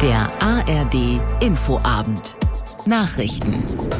Der ARD Infoabend. Nachrichten.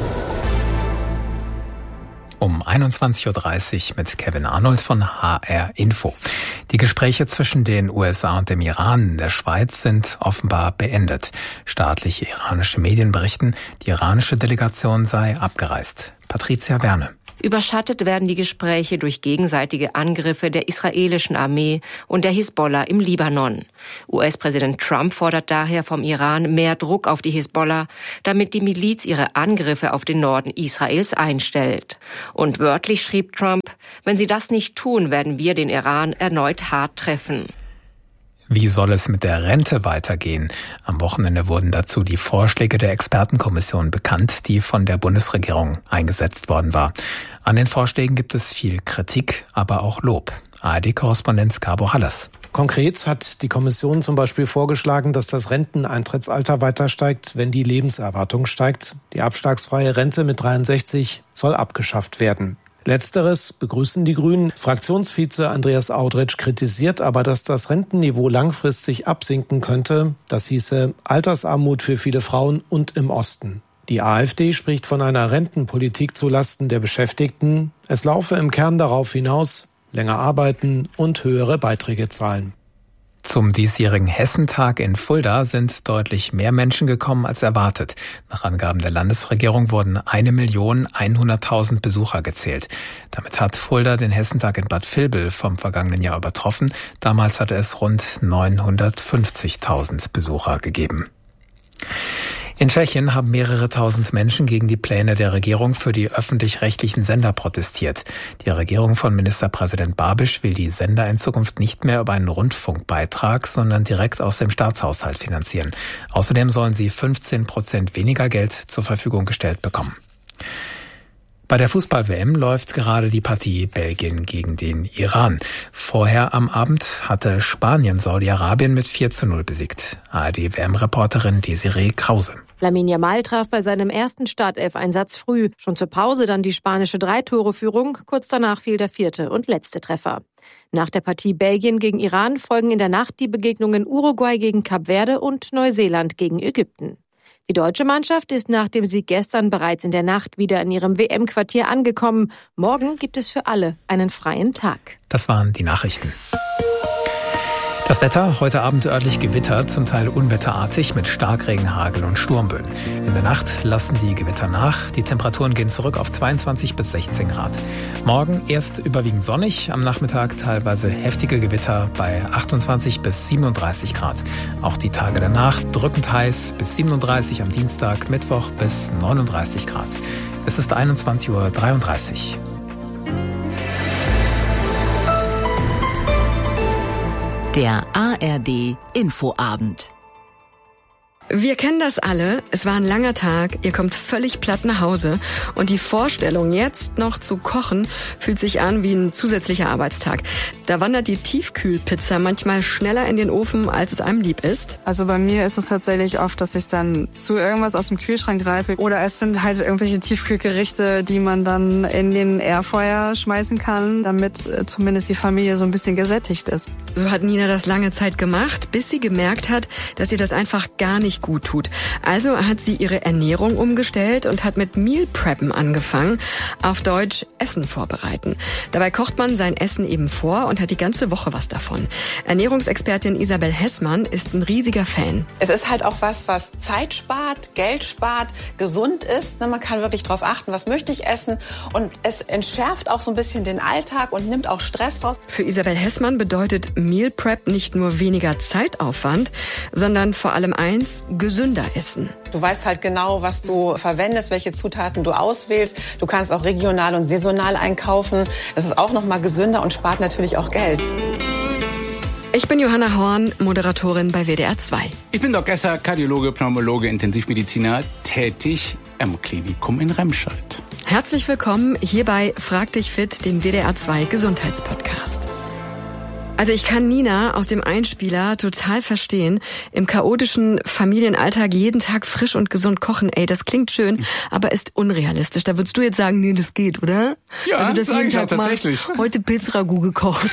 Um 21.30 Uhr mit Kevin Arnold von HR Info. Die Gespräche zwischen den USA und dem Iran in der Schweiz sind offenbar beendet. Staatliche iranische Medien berichten, die iranische Delegation sei abgereist. Patricia Werne. Überschattet werden die Gespräche durch gegenseitige Angriffe der israelischen Armee und der Hisbollah im Libanon. US-Präsident Trump fordert daher vom Iran mehr Druck auf die Hisbollah, damit die Miliz ihre Angriffe auf den Norden Israels einstellt. Und wörtlich schrieb Trump, wenn sie das nicht tun, werden wir den Iran erneut hart treffen. Wie soll es mit der Rente weitergehen? Am Wochenende wurden dazu die Vorschläge der Expertenkommission bekannt, die von der Bundesregierung eingesetzt worden war. An den Vorschlägen gibt es viel Kritik, aber auch Lob. ARD-Korrespondent Gabo Hallas. Konkret hat die Kommission zum Beispiel vorgeschlagen, dass das Renteneintrittsalter weiter steigt, wenn die Lebenserwartung steigt. Die abschlagsfreie Rente mit 63 soll abgeschafft werden. Letzteres begrüßen die Grünen. Fraktionsvize Andreas Audretsch kritisiert aber, dass das Rentenniveau langfristig absinken könnte. Das hieße Altersarmut für viele Frauen und im Osten. Die AfD spricht von einer Rentenpolitik zulasten der Beschäftigten. Es laufe im Kern darauf hinaus, länger arbeiten und höhere Beiträge zahlen. Zum diesjährigen Hessentag in Fulda sind deutlich mehr Menschen gekommen als erwartet. Nach Angaben der Landesregierung wurden 1.100.000 Besucher gezählt. Damit hat Fulda den Hessentag in Bad Vilbel vom vergangenen Jahr übertroffen. Damals hatte es rund 950.000 Besucher gegeben. In Tschechien haben mehrere tausend Menschen gegen die Pläne der Regierung für die öffentlich-rechtlichen Sender protestiert. Die Regierung von Ministerpräsident Babiš will die Sender in Zukunft nicht mehr über einen Rundfunkbeitrag, sondern direkt aus dem Staatshaushalt finanzieren. Außerdem sollen sie 15% weniger Geld zur Verfügung gestellt bekommen. Bei der Fußball-WM läuft gerade die Partie Belgien gegen den Iran. Vorher am Abend hatte Spanien Saudi-Arabien mit 4:0 besiegt. ARD-WM-Reporterin Desiree Krause. Lamine Yamal traf bei seinem ersten Startelf-Einsatz früh. Schon zur Pause dann die spanische 3-Tore-Führung. Kurz danach fiel der vierte und letzte Treffer. Nach der Partie Belgien gegen Iran folgen in der Nacht die Begegnungen Uruguay gegen Kap Verde und Neuseeland gegen Ägypten. Die deutsche Mannschaft ist nach dem Sieg gestern bereits in der Nacht wieder in ihrem WM-Quartier angekommen. Morgen gibt es für alle einen freien Tag. Das waren die Nachrichten. Das Wetter, heute Abend örtlich Gewitter, zum Teil unwetterartig mit Starkregen, Hagel und Sturmböen. In der Nacht lassen die Gewitter nach. Die Temperaturen gehen zurück auf 22 bis 16 Grad. Morgen erst überwiegend sonnig, am Nachmittag teilweise heftige Gewitter bei 28 bis 37 Grad. Auch die Tage danach drückend heiß bis 37 am Dienstag, Mittwoch bis 39 Grad. Es ist 21.33 Uhr. Der ARD Infoabend. Wir kennen das alle. Es war ein langer Tag. Ihr kommt völlig platt nach Hause. Und die Vorstellung, jetzt noch zu kochen, fühlt sich an wie ein zusätzlicher Arbeitstag. Da wandert die Tiefkühlpizza manchmal schneller in den Ofen, als es einem lieb ist. Also bei mir ist es tatsächlich oft, dass ich dann zu irgendwas aus dem Kühlschrank greife. Oder es sind halt irgendwelche Tiefkühlgerichte, die man dann in den Airfryer schmeißen kann, damit zumindest die Familie so ein bisschen gesättigt ist. So hat Nina das lange Zeit gemacht, bis sie gemerkt hat, dass ihr das einfach gar nicht gut tut. Also hat sie ihre Ernährung umgestellt und hat mit Meal Preppen angefangen, auf Deutsch Essen vorbereiten. Dabei kocht man sein Essen eben vor und hat die ganze Woche was davon. Ernährungsexpertin Isabel Hessmann ist ein riesiger Fan. Es ist halt auch was Zeit spart, Geld spart, gesund ist. Man kann wirklich darauf achten, was möchte ich essen, und es entschärft auch so ein bisschen den Alltag und nimmt auch Stress raus. Für Isabel Hessmann bedeutet Meal Prep nicht nur weniger Zeitaufwand, sondern vor allem eins: gesünder essen. Du weißt halt genau, was du verwendest, welche Zutaten du auswählst. Du kannst auch regional und saisonal einkaufen. Das ist auch noch mal gesünder und spart natürlich auch Geld. Ich bin Johanna Horn, Moderatorin bei WDR 2. Ich bin Doc Esser, Kardiologe, Pneumologe, Intensivmediziner, tätig am Klinikum in Remscheid. Herzlich willkommen hier bei Frag dich fit, dem WDR 2 Gesundheitspodcast. Also ich kann Nina aus dem Einspieler total verstehen. Im chaotischen Familienalltag jeden Tag frisch und gesund kochen, das klingt schön, aber ist unrealistisch. Da würdest du jetzt sagen, nee, das geht, oder? Ja, also das sag ich ja tatsächlich. Heute Pilzragout gekocht.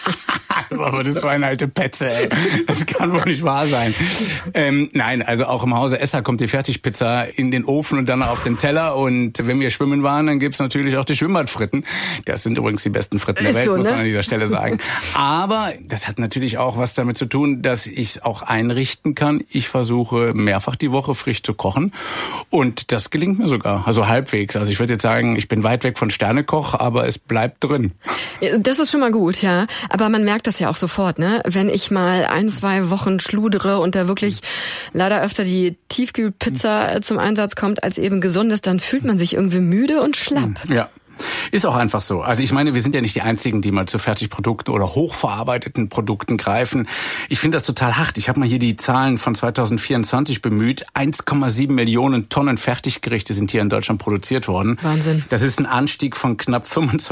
Aber das war eine alte Petze, ey. Das kann wohl nicht wahr sein. Nein, also auch im Hause Esser kommt die Fertigpizza in den Ofen und dann auf den Teller. Und wenn wir schwimmen waren, dann gibt's natürlich auch die Schwimmbadfritten. Das sind übrigens die besten Fritten der Welt, muss man an dieser Stelle sagen. Aber das hat natürlich auch was damit zu tun, dass ich es auch einrichten kann. Ich versuche mehrfach die Woche frisch zu kochen. Und das gelingt mir sogar, also halbwegs. Also ich würde jetzt sagen, ich bin weit weg von Sternekoch, aber es bleibt drin. Das ist schon mal gut, ja. Aber man merkt das ja auch sofort, ne? Wenn ich mal 1-2 Wochen schludere und da wirklich leider öfter die Tiefkühlpizza zum Einsatz kommt als eben gesundes, dann fühlt man sich irgendwie müde und schlapp. Ja. Ist auch einfach so. Also ich meine, wir sind ja nicht die Einzigen, die mal zu Fertigprodukten oder hochverarbeiteten Produkten greifen. Ich finde das total hart. Ich habe mal hier die Zahlen von 2024 bemüht. 1,7 Millionen Tonnen Fertiggerichte sind hier in Deutschland produziert worden. Wahnsinn. Das ist ein Anstieg von knapp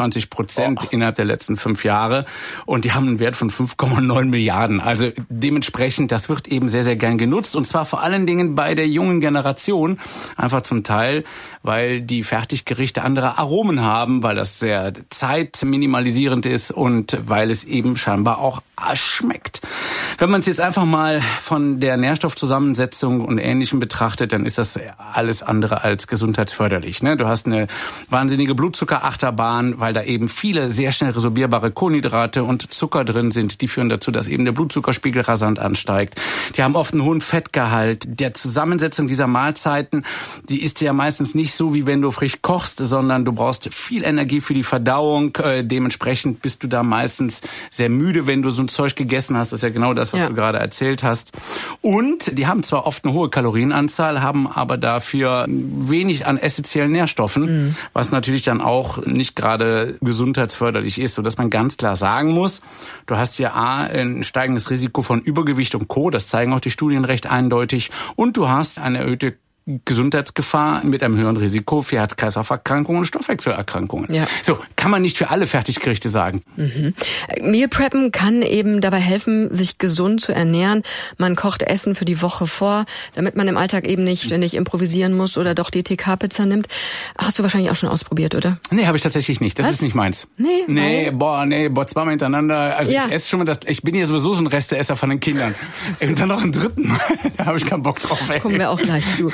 25% innerhalb der letzten 5 Jahre. Und die haben einen Wert von 5,9 Milliarden. Also dementsprechend, das wird eben sehr, sehr gern genutzt. Und zwar vor allen Dingen bei der jungen Generation. Einfach zum Teil, weil die Fertiggerichte andere Aromen haben, weil das sehr zeitminimalisierend ist und weil es eben scheinbar auch schmeckt. Wenn man es jetzt einfach mal von der Nährstoffzusammensetzung und Ähnlichem betrachtet, dann ist das alles andere als gesundheitsförderlich. Ne? Du hast eine wahnsinnige Blutzuckerachterbahn, weil da eben viele sehr schnell resorbierbare Kohlenhydrate und Zucker drin sind. Die führen dazu, dass eben der Blutzuckerspiegel rasant ansteigt. Die haben oft einen hohen Fettgehalt. Der Zusammensetzung dieser Mahlzeiten, die ist ja meistens nicht so, wie wenn du frisch kochst, sondern du brauchst viel Energie für die Verdauung. Dementsprechend bist du da meistens sehr müde, wenn du so ein Zeug gegessen hast. Das ist ja genau das, was du gerade erzählt hast. Und die haben zwar oft eine hohe Kalorienanzahl, haben aber dafür wenig an essentiellen Nährstoffen, was natürlich dann auch nicht gerade gesundheitsförderlich ist, sodass man ganz klar sagen muss, du hast hier ein steigendes Risiko von Übergewicht und Co., das zeigen auch die Studien recht eindeutig, und du hast eine erhöhte Gesundheitsgefahr mit einem höheren Risiko für Herz-Kreislauf-Erkrankungen und Stoffwechselerkrankungen. Ja. So, kann man nicht für alle Fertiggerichte sagen. Meal Preppen kann eben dabei helfen, sich gesund zu ernähren. Man kocht Essen für die Woche vor, damit man im Alltag eben nicht ständig improvisieren muss oder doch die TK-Pizza nimmt. Hast du wahrscheinlich auch schon ausprobiert, oder? Nee, habe ich tatsächlich nicht. Das ist nicht meins. Nee, zweimal hintereinander. Also ich esse schon mal ich bin ja sowieso so ein Resteesser von den Kindern. Und dann noch einen dritten Mal. Da habe ich keinen Bock drauf. Kommen wir auch gleich zu.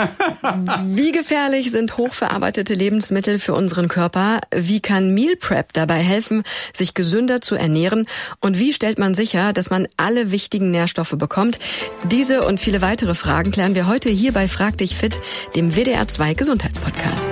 Wie gefährlich sind hochverarbeitete Lebensmittel für unseren Körper? Wie kann Meal Prep dabei helfen, sich gesünder zu ernähren? Und wie stellt man sicher, dass man alle wichtigen Nährstoffe bekommt? Diese und viele weitere Fragen klären wir heute hier bei Frag dich fit, dem WDR 2 Gesundheitspodcast.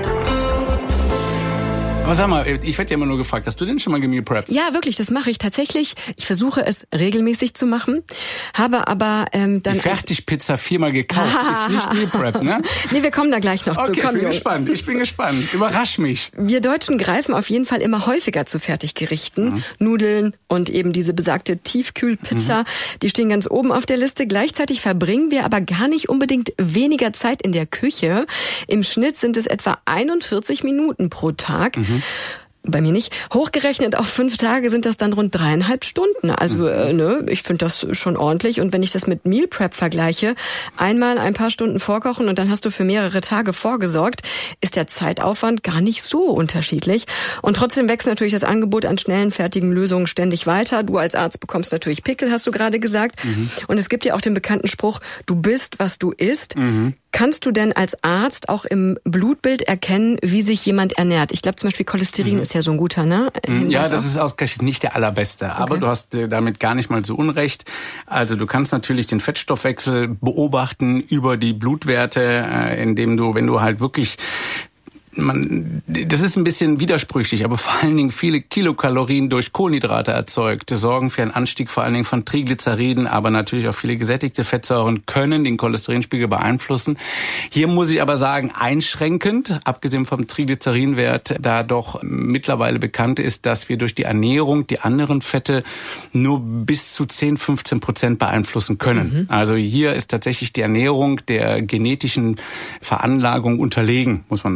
Aber sag mal, ich werde ja immer nur gefragt, hast du denn schon mal gemeal preppt? Ja, wirklich, das mache ich tatsächlich. Ich versuche es regelmäßig zu machen, habe aber dann... Die Fertigpizza 4-mal gekauft, ist nicht Meal Prep, ne? Nee, wir kommen da gleich noch zu. Okay, ich bin gespannt. Überrasch mich. Wir Deutschen greifen auf jeden Fall immer häufiger zu Fertiggerichten. Nudeln und eben diese besagte Tiefkühlpizza, die stehen ganz oben auf der Liste. Gleichzeitig verbringen wir aber gar nicht unbedingt weniger Zeit in der Küche. Im Schnitt sind es etwa 41 Minuten pro Tag. Bei mir nicht. Hochgerechnet auf 5 Tage sind das dann rund 3,5 Stunden. Also ich finde das schon ordentlich. Und wenn ich das mit Meal Prep vergleiche, einmal ein paar Stunden vorkochen und dann hast du für mehrere Tage vorgesorgt, ist der Zeitaufwand gar nicht so unterschiedlich. Und trotzdem wächst natürlich das Angebot an schnellen, fertigen Lösungen ständig weiter. Du als Arzt bekommst natürlich Pickel, hast du gerade gesagt. Und es gibt ja auch den bekannten Spruch, du bist, was du isst. Kannst du denn als Arzt auch im Blutbild erkennen, wie sich jemand ernährt? Ich glaube zum Beispiel Cholesterin ist ja so ein guter, ne? Ja, das ist ausgerechnet nicht der allerbeste. Aber du hast damit gar nicht mal so unrecht. Also du kannst natürlich den Fettstoffwechsel beobachten über die Blutwerte, indem du, wenn du halt wirklich... das ist ein bisschen widersprüchlich, aber vor allen Dingen viele Kilokalorien durch Kohlenhydrate erzeugt, sorgen für einen Anstieg vor allen Dingen von Triglyceriden, aber natürlich auch viele gesättigte Fettsäuren können den Cholesterinspiegel beeinflussen. Hier muss ich aber sagen, einschränkend, abgesehen vom Triglycerinwert, da doch mittlerweile bekannt ist, dass wir durch die Ernährung die anderen Fette nur bis zu 10-15% beeinflussen können. Also hier ist tatsächlich die Ernährung der genetischen Veranlagung unterlegen, muss man so sagen.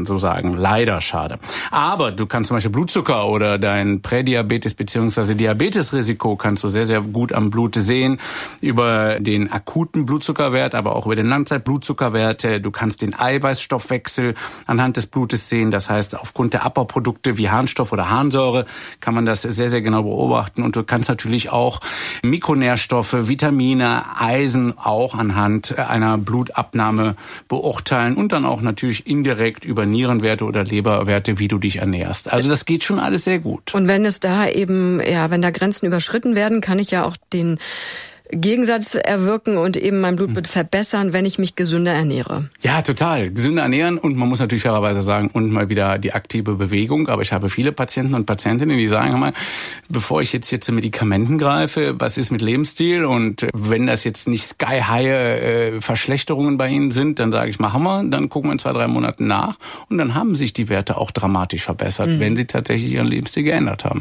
sagen. Leider schade. Aber du kannst zum Beispiel Blutzucker oder dein Prädiabetes bzw. Diabetesrisiko kannst du sehr, sehr gut am Blut sehen. Über den akuten Blutzuckerwert, aber auch über den Langzeitblutzuckerwert. Du kannst den Eiweißstoffwechsel anhand des Blutes sehen. Das heißt, aufgrund der Abbauprodukte wie Harnstoff oder Harnsäure kann man das sehr, sehr genau beobachten. Und du kannst natürlich auch Mikronährstoffe, Vitamine, Eisen auch anhand einer Blutabnahme beurteilen und dann auch natürlich indirekt über Nierenwerte oder Leberwerte, wie du dich ernährst. Also das geht schon alles sehr gut. Und wenn es da eben, wenn da Grenzen überschritten werden, kann ich ja auch den Gegensatz erwirken und eben mein Blutbild verbessern, wenn ich mich gesünder ernähre. Ja, total. Gesünder ernähren und man muss natürlich fairerweise sagen, und mal wieder die aktive Bewegung. Aber ich habe viele Patienten und Patientinnen, die sagen, mal, bevor ich jetzt hier zu Medikamenten greife, was ist mit Lebensstil? Und wenn das jetzt nicht sky-high Verschlechterungen bei Ihnen sind, dann sage ich, machen wir, dann gucken wir in 2-3 Monaten nach und dann haben sich die Werte auch dramatisch verbessert, wenn sie tatsächlich ihren Lebensstil geändert haben.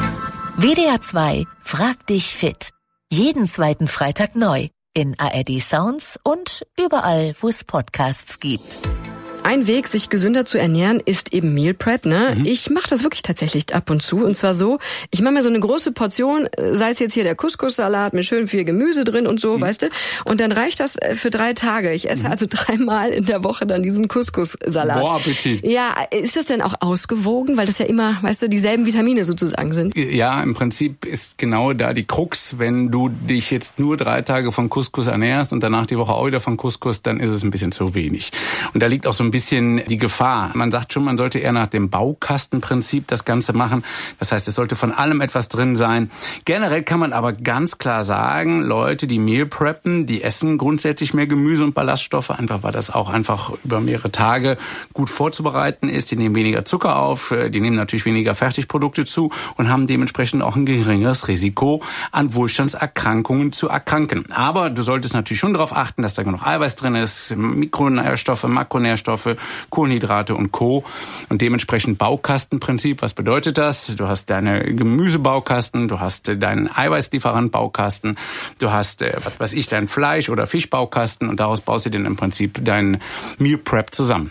WDR 2 fragt dich fit. Jeden zweiten Freitag neu in ARD Sounds und überall, wo es Podcasts gibt. Ein Weg, sich gesünder zu ernähren, ist eben Meal Prep, ne? Ich mache das wirklich tatsächlich ab und zu. Und zwar so, ich mache mir so eine große Portion, sei es jetzt hier der Couscous-Salat mit schön viel Gemüse drin und so, weißt du? Und dann reicht das für 3 Tage. Ich esse also 3-mal in der Woche dann diesen Couscous-Salat. Boah, Appetit. Ja, ist das denn auch ausgewogen? Weil das ja immer, weißt du, dieselben Vitamine sozusagen sind. Ja, im Prinzip ist genau da die Krux. Wenn du dich jetzt nur 3 Tage von Couscous ernährst und danach die Woche auch wieder von Couscous, dann ist es ein bisschen zu wenig. Und da liegt auch so ein bisschen die Gefahr. Man sagt schon, man sollte eher nach dem Baukastenprinzip das Ganze machen. Das heißt, es sollte von allem etwas drin sein. Generell kann man aber ganz klar sagen, Leute, die Meal preppen, die essen grundsätzlich mehr Gemüse und Ballaststoffe, einfach weil das auch einfach über mehrere Tage gut vorzubereiten ist. Die nehmen weniger Zucker auf, die nehmen natürlich weniger Fertigprodukte zu und haben dementsprechend auch ein geringeres Risiko, an Wohlstandserkrankungen zu erkranken. Aber du solltest natürlich schon darauf achten, dass da genug Eiweiß drin ist, Mikronährstoffe, Makronährstoffe, Kohlenhydrate und Co. Und dementsprechend Baukastenprinzip. Was bedeutet das? Du hast deine Gemüsebaukasten, du hast deinen Eiweißlieferant-Baukasten, du hast, deinen Fleisch- oder Fischbaukasten und daraus baust du dann im Prinzip deinen Meal Prep zusammen.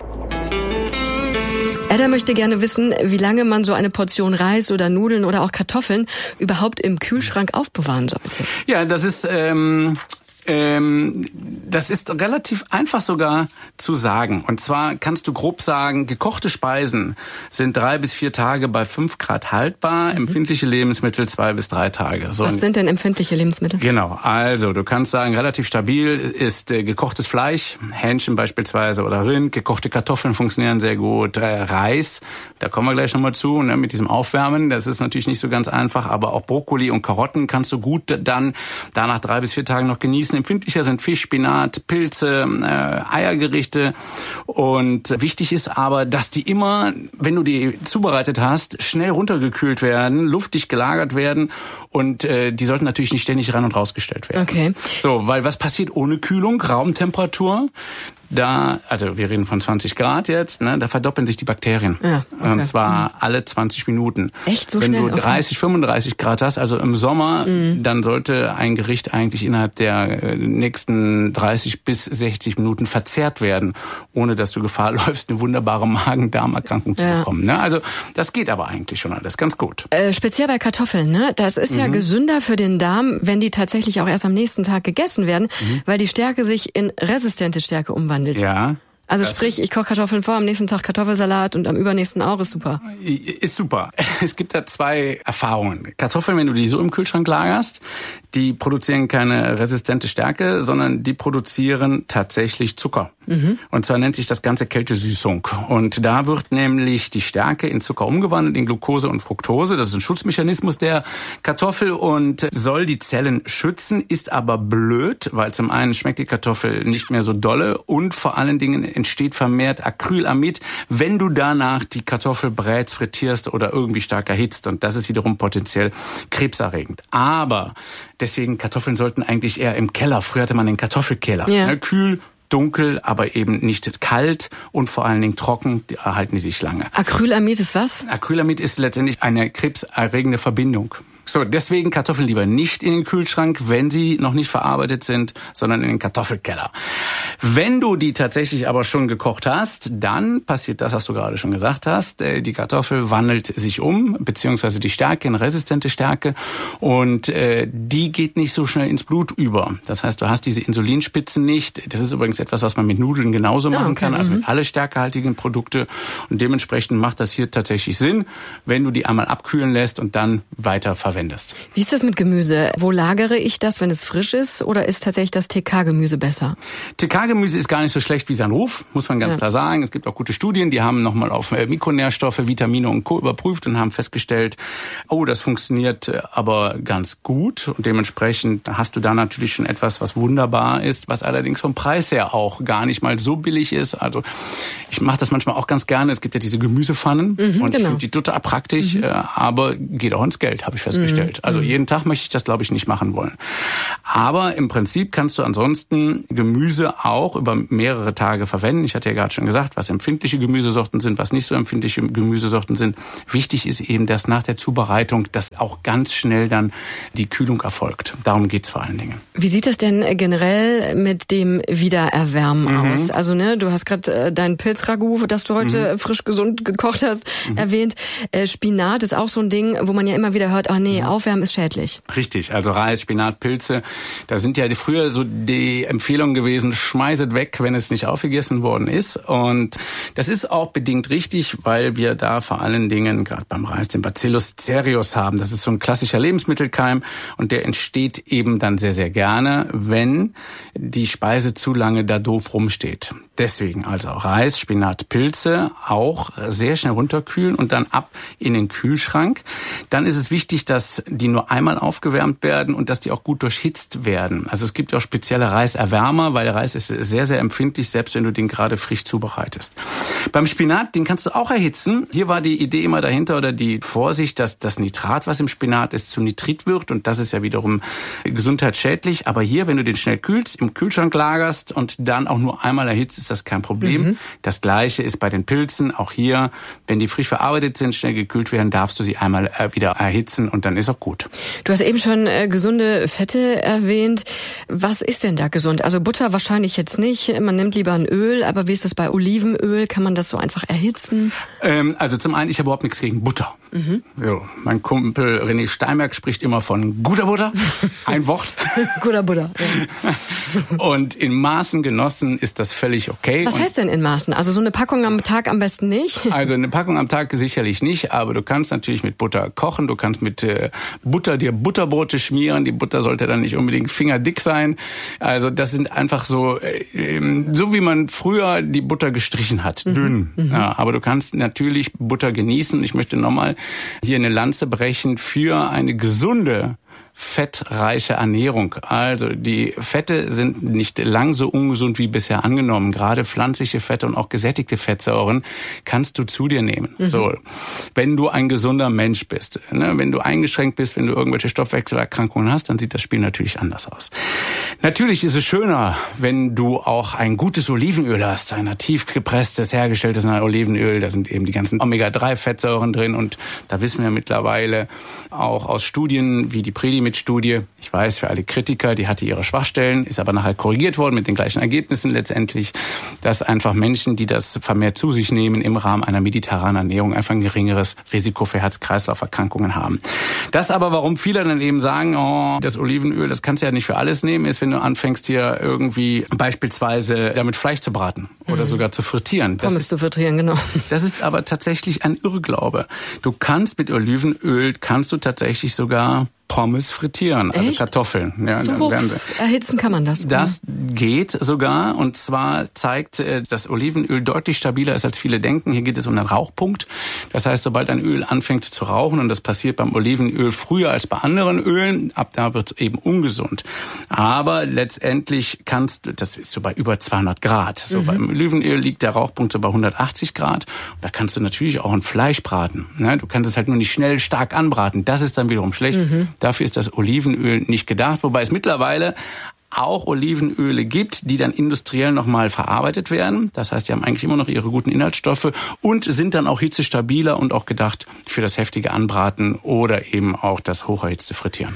Edda möchte gerne wissen, wie lange man so eine Portion Reis oder Nudeln oder auch Kartoffeln überhaupt im Kühlschrank aufbewahren sollte. Ja, das ist relativ einfach sogar zu sagen. Und zwar kannst du grob sagen, gekochte Speisen sind 3 bis 4 Tage bei 5 Grad haltbar, empfindliche Lebensmittel 2 bis 3 Tage. So. Was sind denn empfindliche Lebensmittel? Genau, also du kannst sagen, relativ stabil ist gekochtes Fleisch, Hähnchen beispielsweise oder Rind, gekochte Kartoffeln funktionieren sehr gut, Reis, da kommen wir gleich nochmal zu, ne, mit diesem Aufwärmen, das ist natürlich nicht so ganz einfach, aber auch Brokkoli und Karotten kannst du gut dann danach 3 bis 4 Tagen noch genießen. Empfindlicher sind Fisch, Spinat, Pilze, Eiergerichte. Und wichtig ist aber, dass die immer, wenn du die zubereitet hast, schnell runtergekühlt werden, luftdicht gelagert werden und die sollten natürlich nicht ständig rein und rausgestellt werden. Okay. So, weil was passiert ohne Kühlung? Raumtemperatur. Also wir reden von 20 Grad jetzt, ne, da verdoppeln sich die Bakterien. Ja, okay. Und zwar alle 20 Minuten. Echt so Wenn schnell? Wenn du 30, 35 Grad hast, also im Sommer, dann sollte ein Gericht eigentlich innerhalb der nächsten 30 bis 60 Minuten verzehrt werden, ohne dass du Gefahr läufst, eine wunderbare Magen-Darm-Erkrankung zu bekommen. Ne? Also das geht aber eigentlich schon alles ganz gut. Speziell bei Kartoffeln, ne? Das ist ja gesünder für den Darm, wenn die tatsächlich auch erst am nächsten Tag gegessen werden, weil die Stärke sich in resistente Stärke umwandelt. Ja. Also sprich, ich koche Kartoffeln vor, am nächsten Tag Kartoffelsalat und am übernächsten auch, ist super. Ist super. Es gibt da 2 Erfahrungen. Kartoffeln, wenn du die so im Kühlschrank lagerst, die produzieren keine resistente Stärke, sondern die produzieren tatsächlich Zucker. Und zwar nennt sich das Ganze Kältesüßung. Und da wird nämlich die Stärke in Zucker umgewandelt, in Glucose und Fructose. Das ist ein Schutzmechanismus der Kartoffel und soll die Zellen schützen, ist aber blöd, weil zum einen schmeckt die Kartoffel nicht mehr so dolle und vor allen Dingen entsteht vermehrt Acrylamid, wenn du danach die Kartoffel brätst, frittierst oder irgendwie stark erhitzt. Und das ist wiederum potenziell krebserregend. Aber deswegen, Kartoffeln sollten eigentlich eher im Keller. Früher hatte man den Kartoffelkeller. Ja. Ne, kühl, dunkel, aber eben nicht kalt und vor allen Dingen trocken, erhalten die sich lange. Acrylamid ist was? Acrylamid ist letztendlich eine krebserregende Verbindung. So, deswegen Kartoffeln lieber nicht in den Kühlschrank, wenn sie noch nicht verarbeitet sind, sondern in den Kartoffelkeller. Wenn du die tatsächlich aber schon gekocht hast, dann passiert das, was du gerade schon gesagt hast. Die Kartoffel wandelt sich um, beziehungsweise die Stärke in resistente Stärke, und die geht nicht so schnell ins Blut über. Das heißt, du hast diese Insulinspitzen nicht. Das ist übrigens etwas, was man mit Nudeln genauso machen kann, also mit alle stärkehaltigen Produkte. Und dementsprechend macht das hier tatsächlich Sinn, wenn du die einmal abkühlen lässt und dann weiter verwendest. Wie ist das mit Gemüse? Wo lagere ich das, wenn es frisch ist, oder ist tatsächlich das TK-Gemüse besser? TK-Gemüse ist gar nicht so schlecht wie sein Ruf, muss man ganz klar sagen. Es gibt auch gute Studien, die haben nochmal auf Mikronährstoffe, Vitamine und Co. überprüft und haben festgestellt, das funktioniert aber ganz gut. Und dementsprechend hast du da natürlich schon etwas, was wunderbar ist, was allerdings vom Preis her auch gar nicht mal so billig ist. Also ich mache das manchmal auch ganz gerne. Es gibt ja diese Gemüsepfannen und ich finde die total praktisch, aber geht auch ins Geld, habe ich festgestellt. Also jeden Tag möchte ich das, glaube ich, nicht machen wollen. Aber im Prinzip kannst du ansonsten Gemüse auch über mehrere Tage verwenden. Ich hatte ja gerade schon gesagt, was empfindliche Gemüsesorten sind, was nicht so empfindliche Gemüsesorten sind. Wichtig ist eben, dass nach der Zubereitung, dass auch ganz schnell dann die Kühlung erfolgt. Darum geht's vor allen Dingen. Wie sieht das denn generell mit dem Wiedererwärmen aus? Also du hast gerade dein Pilzragout, das du heute frisch gesund gekocht hast, erwähnt. Spinat ist auch so ein Ding, wo man ja immer wieder hört, aufwärmen ist schädlich. Richtig, also Reis, Spinat, Pilze, da sind ja früher so die Empfehlungen gewesen, schmeißet weg, wenn es nicht aufgegessen worden ist. Und das ist auch bedingt richtig, weil wir da vor allen Dingen, gerade beim Reis, den Bacillus cereus haben. Das ist so ein klassischer Lebensmittelkeim und der entsteht eben dann sehr, sehr gerne, wenn die Speise zu lange da doof rumsteht. Deswegen also Reis, Spinat, Pilze auch sehr schnell runterkühlen und dann ab in den Kühlschrank. Dann ist es wichtig, dass die nur einmal aufgewärmt werden und dass die auch gut durchhitzt werden. Also es gibt ja auch spezielle Reiserwärmer, weil Reis ist sehr, sehr empfindlich, selbst wenn du den gerade frisch zubereitest. Beim Spinat, den kannst du auch erhitzen. Hier war die Idee immer dahinter oder die Vorsicht, dass das Nitrat, was im Spinat ist, zu Nitrit wird und das ist ja wiederum gesundheitsschädlich. Aber hier, wenn du den schnell kühlst, im Kühlschrank lagerst und dann auch nur einmal erhitzt, ist das kein Problem. Das Gleiche ist bei den Pilzen. Auch hier, wenn die frisch verarbeitet sind, schnell gekühlt werden, darfst du sie einmal wieder erhitzen und dann ist auch gut. Du hast eben schon gesunde Fette erwähnt. Was ist denn da gesund? Also Butter wahrscheinlich jetzt nicht. Man nimmt lieber ein Öl. Aber wie ist das bei Olivenöl? Kann man das so einfach erhitzen? Also zum einen, ich habe überhaupt nichts gegen Butter. Jo, mein Kumpel René Steinberg spricht immer von guter Butter. Ein Wort. Guter Butter. Ja. Und in Maßen genossen ist das völlig okay. Was heißt denn in Maßen? Also so eine Packung am Tag am besten nicht? Also eine Packung am Tag sicherlich nicht, aber du kannst natürlich mit Butter kochen. Du kannst mit Butter dir Butterbrote schmieren. Die Butter sollte dann nicht unbedingt fingerdick sein. Also das sind einfach so wie man früher die Butter gestrichen hat, dünn. Ja, aber du kannst natürlich Butter genießen. Ich möchte nochmal hier eine Lanze brechen für eine gesunde fettreiche Ernährung. Also die Fette sind nicht lang so ungesund wie bisher angenommen. Gerade pflanzliche Fette und auch gesättigte Fettsäuren kannst du zu dir nehmen. So, wenn du ein gesunder Mensch bist, wenn du eingeschränkt bist, wenn du irgendwelche Stoffwechselerkrankungen hast, dann sieht das Spiel natürlich anders aus. Natürlich ist es schöner, wenn du auch ein gutes Olivenöl hast, ein nativ gepresstes, hergestelltes Olivenöl. Da sind eben die ganzen Omega-3-Fettsäuren drin und da wissen wir mittlerweile auch aus Studien wie die Predimit-Studie, ich weiß, für alle Kritiker, die hatte ihre Schwachstellen, ist aber nachher korrigiert worden mit den gleichen Ergebnissen letztendlich, dass einfach Menschen, die das vermehrt zu sich nehmen, im Rahmen einer mediterranen Ernährung einfach ein geringeres Risiko für Herz-Kreislauf-Erkrankungen haben. Das aber, warum viele dann eben sagen, das Olivenöl, das kannst du ja nicht für alles nehmen, ist, wenn du anfängst, hier irgendwie beispielsweise damit Fleisch zu braten oder sogar zu frittieren. Pommes zu frittieren, genau. Das ist aber tatsächlich ein Irrglaube. Du kannst mit Olivenöl, tatsächlich sogar Pommes frittieren, also echt? Kartoffeln. Ja, so hoch erhitzen kann man das? Das geht sogar und zwar zeigt, dass Olivenöl deutlich stabiler ist, als viele denken. Hier geht es um einen Rauchpunkt. Das heißt, sobald ein Öl anfängt zu rauchen, und das passiert beim Olivenöl früher als bei anderen Ölen, ab da wird es eben ungesund. Aber letztendlich das ist so bei über 200 Grad. So beim Olivenöl liegt der Rauchpunkt so bei 180 Grad. Und da kannst du natürlich auch ein Fleisch braten. Du kannst es halt nur nicht schnell stark anbraten. Das ist dann wiederum schlecht. Dafür ist das Olivenöl nicht gedacht, wobei es mittlerweile auch Olivenöle gibt, die dann industriell nochmal verarbeitet werden. Das heißt, die haben eigentlich immer noch ihre guten Inhaltsstoffe und sind dann auch hitzestabiler und auch gedacht für das heftige Anbraten oder eben auch das hocherhitzte Frittieren.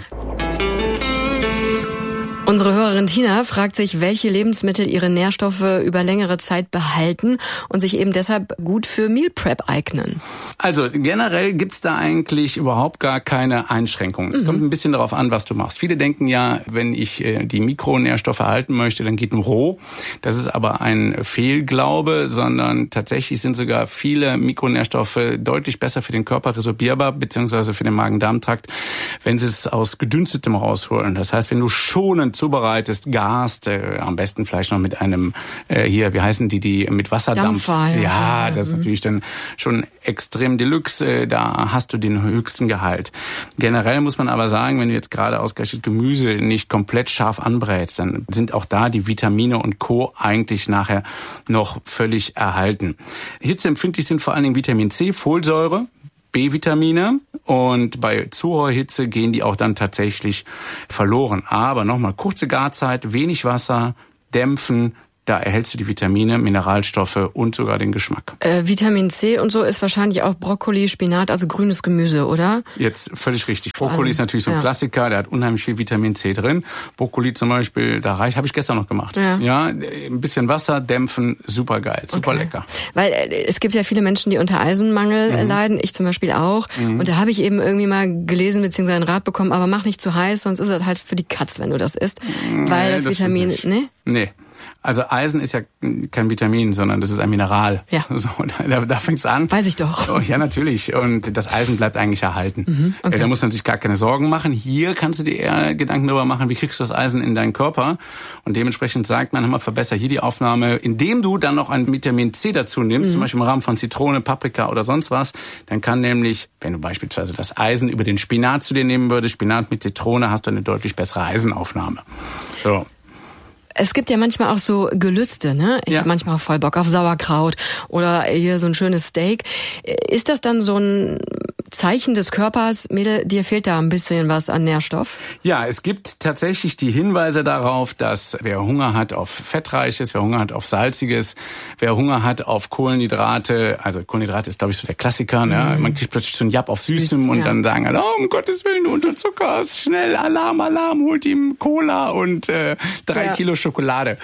Unsere Hörerin Tina fragt sich, welche Lebensmittel ihre Nährstoffe über längere Zeit behalten und sich eben deshalb gut für Meal Prep eignen. Also generell gibt's da eigentlich überhaupt gar keine Einschränkungen. Es kommt ein bisschen darauf an, was du machst. Viele denken ja, wenn ich die Mikronährstoffe erhalten möchte, dann geht nur roh. Das ist aber ein Fehlglaube, sondern tatsächlich sind sogar viele Mikronährstoffe deutlich besser für den Körper resorbierbar, beziehungsweise für den Magen-Darm-Trakt, wenn sie es aus Gedünstetem rausholen. Das heißt, wenn du schonend zubereitest, garst, am besten vielleicht noch mit einem, wie heißen die mit Wasserdampf. Dampfer, ja, das ist natürlich dann schon extrem Deluxe, da hast du den höchsten Gehalt. Generell muss man aber sagen, wenn du jetzt gerade ausgerechnet Gemüse nicht komplett scharf anbrätst, dann sind auch da die Vitamine und Co. eigentlich nachher noch völlig erhalten. Hitzeempfindlich sind vor allen Dingen Vitamin C, Folsäure, B-Vitamine und bei zu hoher Hitze gehen die auch dann tatsächlich verloren. Aber nochmal, kurze Garzeit, wenig Wasser, dämpfen, da erhältst du die Vitamine, Mineralstoffe und sogar den Geschmack. Vitamin C und so ist wahrscheinlich auch Brokkoli, Spinat, also grünes Gemüse, oder? Jetzt völlig richtig. Brokkoli ist natürlich so ein Klassiker, der hat unheimlich viel Vitamin C drin. Brokkoli zum Beispiel, habe ich gestern noch gemacht. Ja, ein bisschen Wasser, dämpfen, super geil, super lecker. Weil es gibt ja viele Menschen, die unter Eisenmangel leiden, ich zum Beispiel auch. Und da habe ich eben irgendwie mal gelesen bzw. einen Rat bekommen, aber mach nicht zu heiß, sonst ist es halt für die Katz, wenn du das isst. Weil das Vitamin, Nee. Also Eisen ist ja kein Vitamin, sondern das ist ein Mineral. Ja. So, da fängt's an. Weiß ich doch. Oh, ja, natürlich. Und das Eisen bleibt eigentlich erhalten. Okay. Da muss man sich gar keine Sorgen machen. Hier kannst du dir eher Gedanken darüber machen, wie kriegst du das Eisen in deinen Körper. Und dementsprechend sagt man, verbessere hier die Aufnahme, indem du dann noch ein Vitamin C dazu nimmst, zum Beispiel im Rahmen von Zitrone, Paprika oder sonst was. Dann kann nämlich, wenn du beispielsweise das Eisen über den Spinat zu dir nehmen würdest, Spinat mit Zitrone, hast du eine deutlich bessere Eisenaufnahme. So. Es gibt ja manchmal auch so Gelüste, ne? Ich habe manchmal auch voll Bock auf Sauerkraut oder hier so ein schönes Steak. Ist das dann so ein Zeichen des Körpers, Mädel, dir fehlt da ein bisschen was an Nährstoff? Ja, es gibt tatsächlich die Hinweise darauf, dass wer Hunger hat auf Fettreiches, wer Hunger hat auf Salziges, wer Hunger hat auf Kohlenhydrate, also Kohlenhydrate ist, glaube ich, so der Klassiker, ne? Man kriegt plötzlich so einen Japp auf Süßem und dann sagen alle, um Gottes Willen, du unterzuckerst, schnell, Alarm, holt ihm Cola und 3 Kilo Schokolade.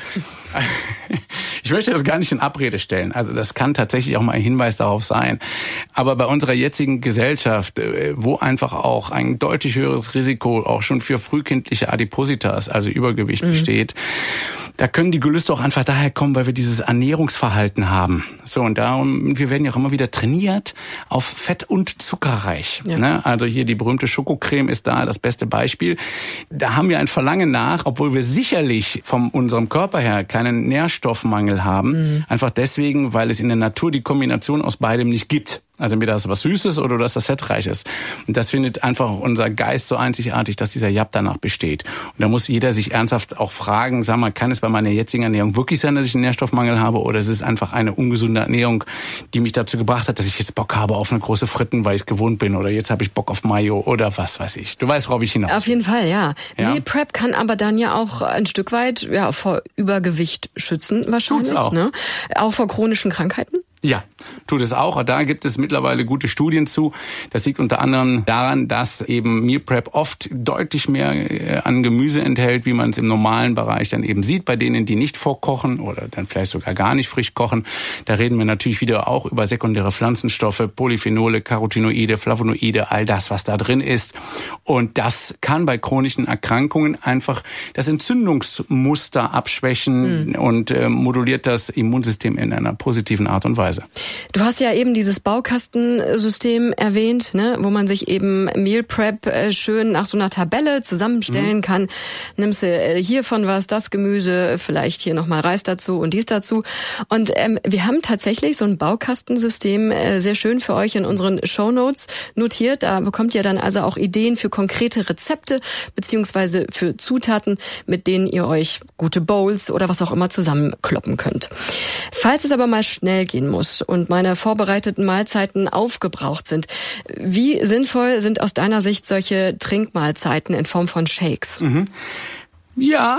Ich möchte das gar nicht in Abrede stellen. Also das kann tatsächlich auch mal ein Hinweis darauf sein. Aber bei unserer jetzigen Gesellschaft, wo einfach auch ein deutlich höheres Risiko auch schon für frühkindliche Adipositas, also Übergewicht besteht, da können die Gelüste auch einfach daher kommen, weil wir dieses Ernährungsverhalten haben. So, und darum, wir werden ja auch immer wieder trainiert auf Fett und zuckerreich. Ja. Ne? Also hier die berühmte Schokocreme ist da das beste Beispiel. Da haben wir ein Verlangen nach, obwohl wir sicherlich von unserem Körper her keinen Nährstoffmangel haben. Einfach deswegen, weil es in der Natur die Kombination aus beidem nicht gibt. Also entweder das was Süßes oder das Fettreiches. Und das findet einfach unser Geist so einzigartig, dass dieser Japp danach besteht. Und da muss jeder sich ernsthaft auch fragen, sag mal, kann es bei meiner jetzigen Ernährung wirklich sein, dass ich einen Nährstoffmangel habe, oder ist es einfach eine ungesunde Ernährung, die mich dazu gebracht hat, dass ich jetzt Bock habe auf eine große Fritten, weil ich es gewohnt bin, oder jetzt habe ich Bock auf Mayo oder was weiß ich. Du weißt, worauf ich hinaus will. Auf jeden Fall, ja. Meal Prep kann aber dann ja auch ein Stück weit vor Übergewicht schützen wahrscheinlich. Tut's auch. Ne? Auch vor chronischen Krankheiten? Ja, tut es auch. Da gibt es mittlerweile gute Studien zu. Das liegt unter anderem daran, dass eben Meal Prep oft deutlich mehr an Gemüse enthält, wie man es im normalen Bereich dann eben sieht, bei denen, die nicht vorkochen oder dann vielleicht sogar gar nicht frisch kochen. Da reden wir natürlich wieder auch über sekundäre Pflanzenstoffe, Polyphenole, Carotinoide, Flavonoide, all das, was da drin ist. Und das kann bei chronischen Erkrankungen einfach das Entzündungsmuster abschwächen und moduliert das Immunsystem in einer positiven Art und Weise. Du hast ja eben dieses Baukastensystem erwähnt, ne, wo man sich eben Meal Prep schön nach so einer Tabelle zusammenstellen kann. Nimmst du hiervon was, das Gemüse, vielleicht hier nochmal Reis dazu und dies dazu. Und wir haben tatsächlich so ein Baukastensystem sehr schön für euch in unseren Shownotes notiert. Da bekommt ihr dann also auch Ideen für konkrete Rezepte beziehungsweise für Zutaten, mit denen ihr euch gute Bowls oder was auch immer zusammenkloppen könnt. Falls es aber mal schnell gehen muss und meine vorbereiteten Mahlzeiten aufgebraucht sind, wie sinnvoll sind aus deiner Sicht solche Trinkmahlzeiten in Form von Shakes? Ja,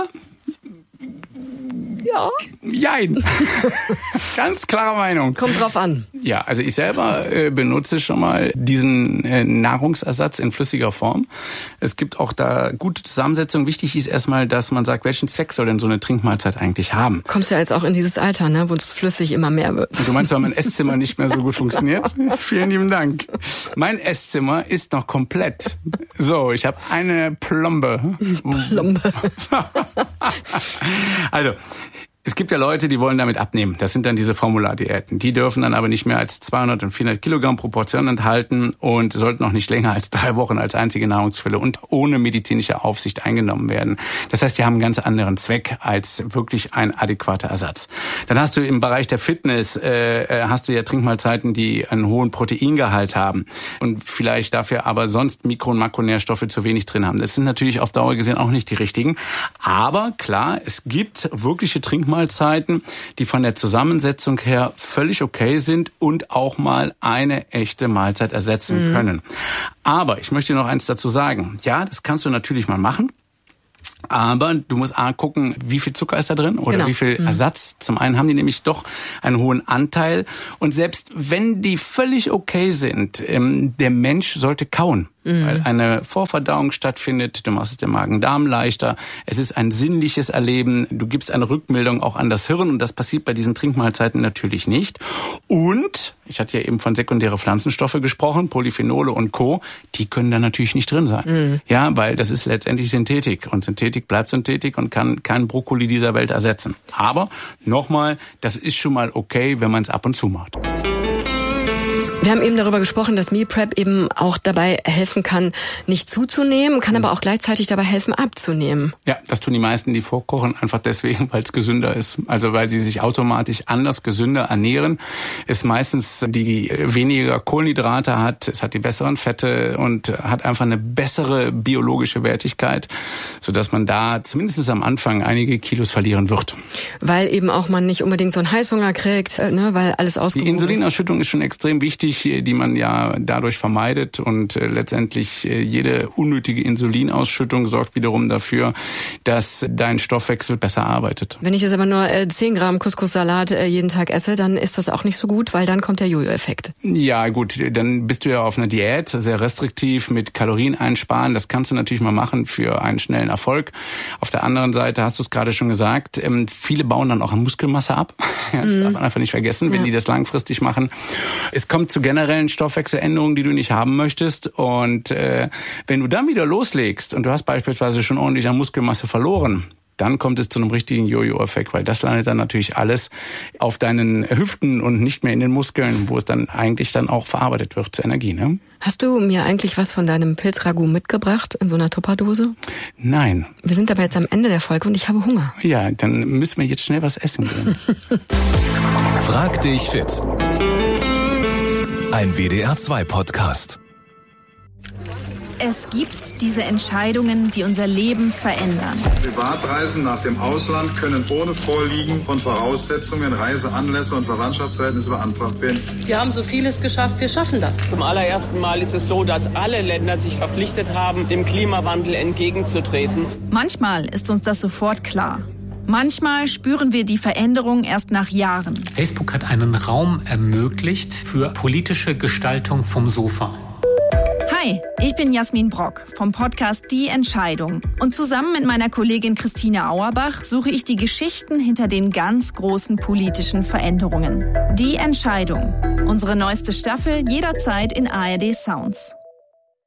Ja. Jein. Ganz klare Meinung. Kommt drauf an. Ja, also ich selber benutze schon mal diesen Nahrungsersatz in flüssiger Form. Es gibt auch da gute Zusammensetzung. Wichtig ist erstmal, dass man sagt, welchen Zweck soll denn so eine Trinkmahlzeit eigentlich haben? Kommst ja jetzt auch in dieses Alter, ne, wo es flüssig immer mehr wird. Du meinst, weil mein Esszimmer nicht mehr so gut funktioniert? Vielen lieben Dank. Mein Esszimmer ist noch komplett. So, ich habe eine Plombe. Also, es gibt ja Leute, die wollen damit abnehmen. Das sind dann diese Formulardiäten. Die dürfen dann aber nicht mehr als 200 und 400 Kilogramm pro Portion enthalten und sollten auch nicht länger als 3 Wochen als einzige Nahrungsquelle und ohne medizinische Aufsicht eingenommen werden. Das heißt, die haben einen ganz anderen Zweck als wirklich ein adäquater Ersatz. Dann hast du im Bereich der Fitness, hast du ja Trinkmahlzeiten, die einen hohen Proteingehalt haben und vielleicht dafür aber sonst Mikro- und Makronährstoffe zu wenig drin haben. Das sind natürlich auf Dauer gesehen auch nicht die richtigen. Aber klar, es gibt wirkliche Trinkmahlzeiten, die von der Zusammensetzung her völlig okay sind und auch mal eine echte Mahlzeit ersetzen können. Aber ich möchte noch eins dazu sagen. Ja, das kannst du natürlich mal machen. Aber du musst gucken, wie viel Zucker ist da drin oder wie viel Ersatz. Zum einen haben die nämlich doch einen hohen Anteil. Und selbst wenn die völlig okay sind, der Mensch sollte kauen. Weil eine Vorverdauung stattfindet, du machst es dem Magen-Darm leichter, es ist ein sinnliches Erleben, du gibst eine Rückmeldung auch an das Hirn und das passiert bei diesen Trinkmahlzeiten natürlich nicht. Und, ich hatte ja eben von sekundäre Pflanzenstoffe gesprochen, Polyphenole und Co., die können da natürlich nicht drin sein. Ja, weil das ist letztendlich Synthetik und Synthetik bleibt Synthetik und kann kein Brokkoli dieser Welt ersetzen. Aber, nochmal, das ist schon mal okay, wenn man es ab und zu macht. Wir haben eben darüber gesprochen, dass Meal Prep eben auch dabei helfen kann, nicht zuzunehmen, kann aber auch gleichzeitig dabei helfen, abzunehmen. Ja, das tun die meisten, die vorkochen, einfach deswegen, weil es gesünder ist. Also weil sie sich automatisch anders gesünder ernähren. Es meistens die weniger Kohlenhydrate hat, es hat die besseren Fette und hat einfach eine bessere biologische Wertigkeit, sodass man da zumindest am Anfang einige Kilos verlieren wird. Weil eben auch man nicht unbedingt so einen Heißhunger kriegt, ne, weil alles ausgewogen ist. Die Insulinausschüttung ist schon extrem wichtig, die man ja dadurch vermeidet und letztendlich jede unnötige Insulinausschüttung sorgt wiederum dafür, dass dein Stoffwechsel besser arbeitet. Wenn ich jetzt aber nur 10 Gramm Couscous-Salat jeden Tag esse, dann ist das auch nicht so gut, weil dann kommt der Jojo-Effekt. Ja gut, dann bist du ja auf einer Diät, sehr restriktiv mit Kalorien einsparen. Das kannst du natürlich mal machen für einen schnellen Erfolg. Auf der anderen Seite hast du es gerade schon gesagt, viele bauen dann auch an Muskelmasse ab. Das darf man einfach nicht vergessen, wenn die das langfristig machen. Es kommt zu generellen Stoffwechseländerungen, die du nicht haben möchtest. Und wenn du dann wieder loslegst und du hast beispielsweise schon ordentlich an Muskelmasse verloren, dann kommt es zu einem richtigen Jojo-Effekt, weil das landet dann natürlich alles auf deinen Hüften und nicht mehr in den Muskeln, wo es dann eigentlich dann auch verarbeitet wird zur Energie. Ne? Hast du mir eigentlich was von deinem Pilzragout mitgebracht in so einer Tupperdose? Nein. Wir sind aber jetzt am Ende der Folge und ich habe Hunger. Ja, dann müssen wir jetzt schnell was essen gehen. Frag dich fit. Ein WDR2-Podcast. Es gibt diese Entscheidungen, die unser Leben verändern. Privatreisen nach dem Ausland können ohne Vorliegen von Voraussetzungen, Reiseanlässe und Verwandtschaftsverhältnisse beantragt werden. Wir haben so vieles geschafft, wir schaffen das. Zum allerersten Mal ist es so, dass alle Länder sich verpflichtet haben, dem Klimawandel entgegenzutreten. Manchmal ist uns das sofort klar. Manchmal spüren wir die Veränderung erst nach Jahren. Facebook hat einen Raum ermöglicht für politische Gestaltung vom Sofa. Hi, ich bin Jasmin Brock vom Podcast Die Entscheidung. Und zusammen mit meiner Kollegin Christine Auerbach suche ich die Geschichten hinter den ganz großen politischen Veränderungen. Die Entscheidung. Unsere neueste Staffel jederzeit in ARD Sounds.